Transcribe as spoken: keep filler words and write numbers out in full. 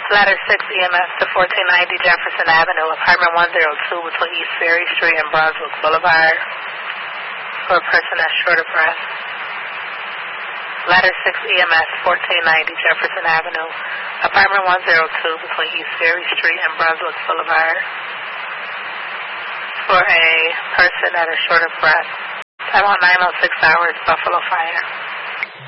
Ladder six E M S to fourteen ninety Jefferson Avenue, apartment one oh two between East Ferry Street and Brunswick Boulevard, for a person that's short of breath. Ladder six E M S, fourteen ninety Jefferson Avenue, apartment one oh two between East Ferry Street and Brunswick Boulevard, for a person that is short of breath. Time on nine oh six hours, Buffalo Fire.